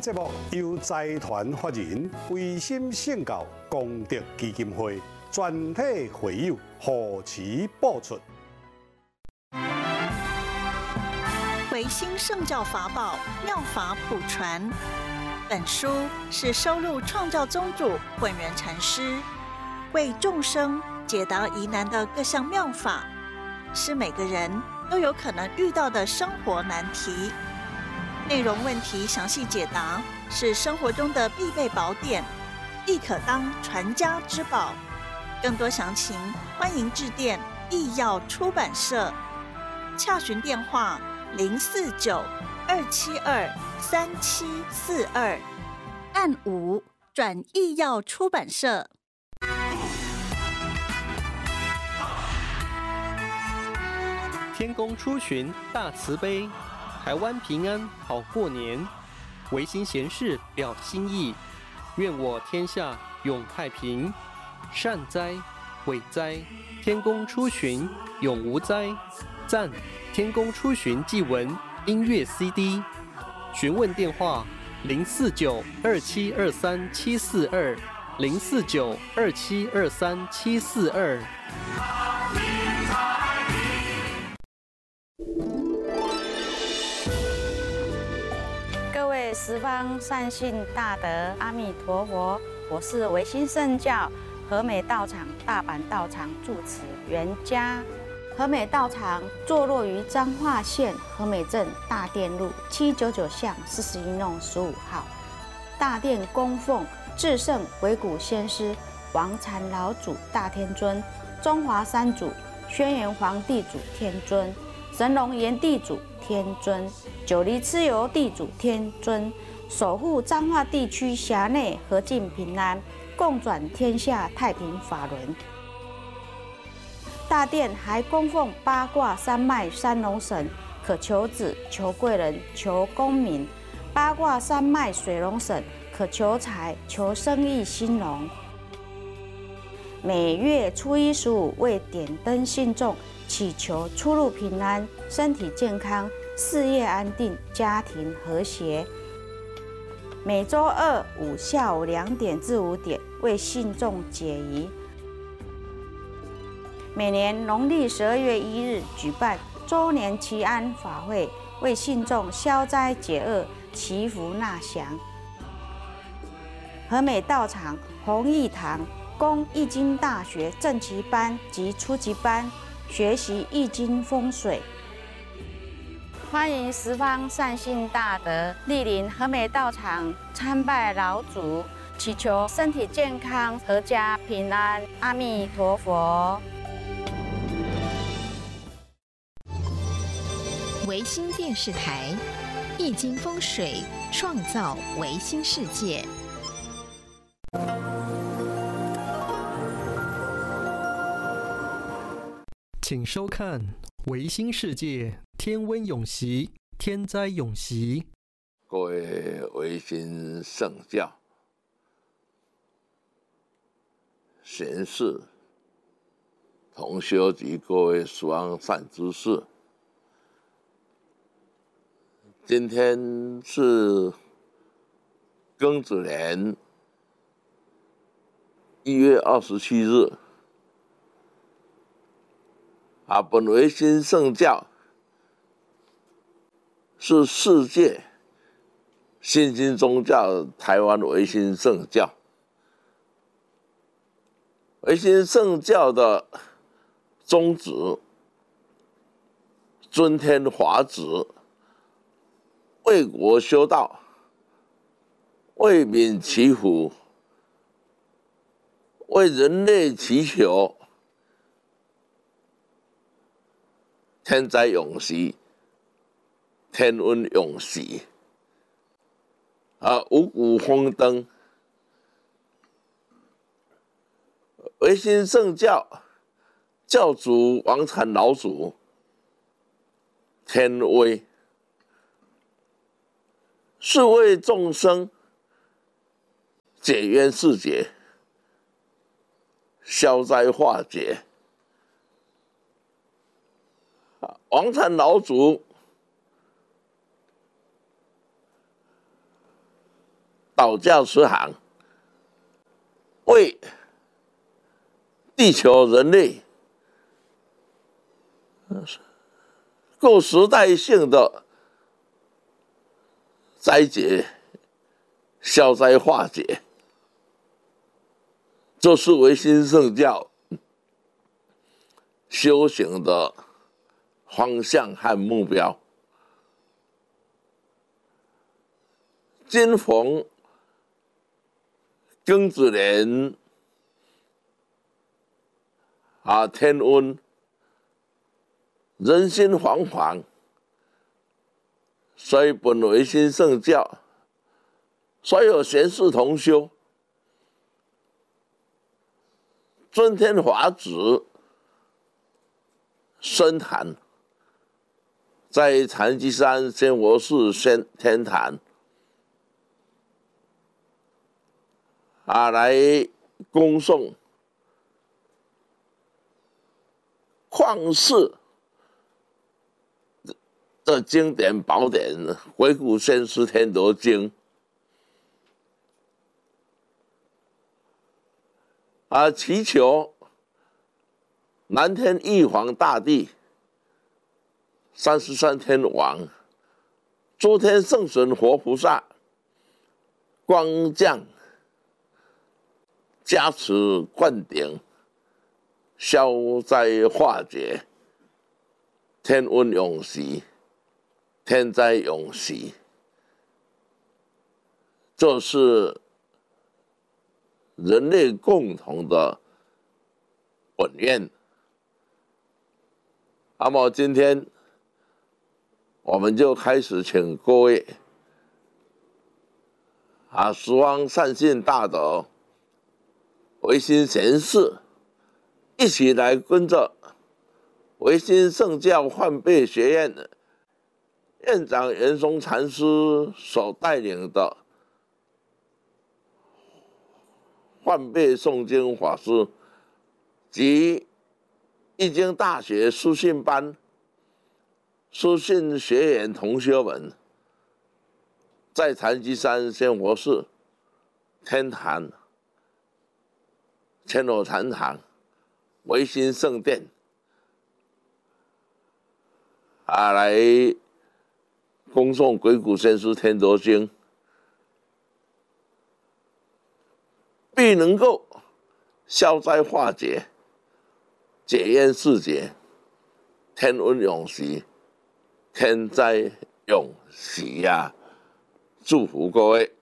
节目由财团法人维新圣教功德基金会全体会友护持播出。 维新圣教法宝妙法普传，本书是收录创教宗主本人禅师为众生解答疑难的各项妙法，是每个人都有可能遇到的生活难题。内容问题详细解答，是生活中的必备宝典，亦可当传家之宝。更多详情，欢迎致电义耀出版社，洽询电话049-272-3742，按5转义耀出版社。 天公出巡大慈悲，台湾平安好过年。维新贤士表心意，愿我天下永太平。善哉，伟哉，天公出巡永无灾。赞，天公出巡祭文音乐 CD。询问电话049-272-742，049-272-742。 各位十方善信大德，阿弥陀佛！我是维新圣教和美道场大阪道场住持袁家。和美道场坐落于彰化县和美镇大殿路799巷41弄15号。大殿供奉至圣维古先师王禅老祖大天尊、中华三祖轩辕皇帝祖天尊、神龙炎帝祖天尊、九黎蚩尤地主天尊，守护彰化地区辖内和尽平安，共转天下太平法轮。大殿还供奉八卦三脉三龙神，可求子、求贵人、求功名；八卦三脉水龙神，可求财、求生意兴隆。每月初1、15为点灯信众，祈求出入平安、身体健康、事业安定、家庭和谐。每周2、5下午2点至5点为信众解疑。每年农历12月1日举办周年祈安法会，为信众消灾解厄、祈福纳祥。和美道场弘义堂供易经大学正期班及初级班学习易经风水。欢迎十方善信大德莅临和美道场参拜老祖，祈求身体健康、阖家平安。阿弥陀佛。 维新电视台，易经风水，创造维新世界。 请收看《维新世界》，天温永息，天灾永息。 各位维新圣教贤士、同修及各位十方善知识，今天是庚子年1月27日。本维新圣教是世界新兴宗教台湾维新圣教。维新圣教的宗旨，尊天华旨，为国修道，为民祈福，为人类祈求天灾永息，天温永息，五谷丰登。维新圣教教主王禅老祖天威，是为众生解冤释结、消灾化解。王禅老祖保驾慈航，为地球人类各时代性的灾劫消灾化解，这是唯心圣教修行的方向和目标。今逢庚子年天温，人心惶惶，所以本唯心圣教所有贤士同修尊天法旨深坛，在禅机山仙佛寺天坛来恭诵旷世的经典宝典《回古先师天德经》祈求南天玉皇大帝、33天王、诸天圣神活菩萨光降加持灌顶，消灾化解，天温永息，天灾永息。这是人类共同的本愿。那么今天我们就开始请各位十方善信大德、唯心贤士一起来跟着唯心圣教换辈学院院长圆松禅师所带领的换辈诵经法师及易经大学书信班书信学员同学们，在禅机山仙佛寺天坛千罗禅堂唯心圣殿来恭诵《鬼谷先师天德经》，必能够消灾化解、解冤释结、天温永息、天灾永息呀！祝福各位。